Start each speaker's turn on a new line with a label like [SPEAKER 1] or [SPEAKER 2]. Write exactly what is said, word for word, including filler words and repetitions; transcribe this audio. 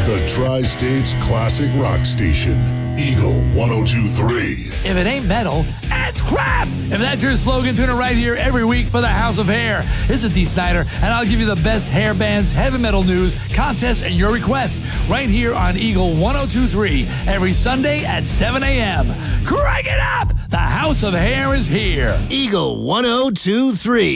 [SPEAKER 1] The Tri-State's classic rock station, Eagle one oh two point three.
[SPEAKER 2] If it ain't metal, it's crap! If that's your slogan, tune in right here every week for the House of Hair. This is Dee Snider, and I'll give you the best hair bands, heavy metal news, contests, and your requests right here on Eagle one oh two point three every Sunday at seven a.m. Crank it up! The House of Hair is here.
[SPEAKER 3] Eagle one oh two point three.